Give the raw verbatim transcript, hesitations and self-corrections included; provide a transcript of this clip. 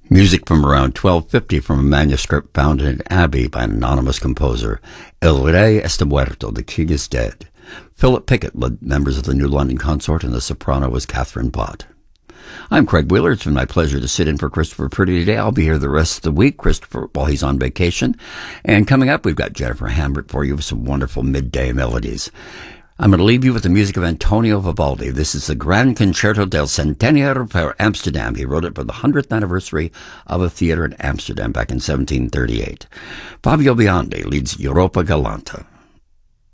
Music from around twelve fifty from a manuscript found in an abbey by an anonymous composer. El Rey está muerto, the king is dead. Philip Pickett led members of the New London Consort, and the soprano was Catherine Pott. I'm Craig Wheeler. It's been my pleasure to sit in for Christopher Purdy today. I'll be here the rest of the week, Christopher, while he's on vacation. And coming up, we've got Jennifer Hambert for you with some wonderful midday melodies. I'm going to leave you with the music of Antonio Vivaldi. This is the Grand Concerto del Centenario for Amsterdam. He wrote it for the hundredth anniversary of a theater in Amsterdam back in seventeen thirty-eight. Fabio Biondi leads Europa Galante.